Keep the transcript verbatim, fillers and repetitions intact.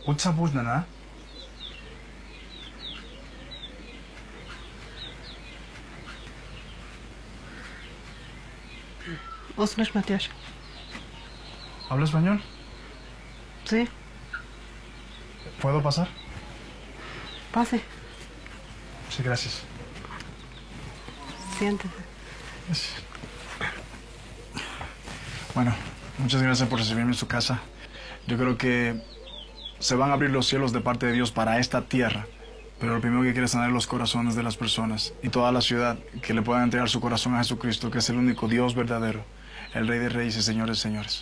Utsa Buznana. Osmeš Matías. ¿Habla español? Sí. ¿Puedo pasar? Pase. Sí, gracias. Siéntese. Gracias. Bueno, muchas gracias por recibirme en su casa. Yo creo que se van a abrir los cielos de parte de Dios para esta tierra. Pero lo primero que quiere es sanar los corazones de las personas y toda la ciudad, que le puedan entregar su corazón a Jesucristo, que es el único Dios verdadero, el Rey de Reyes y Señores de Señores.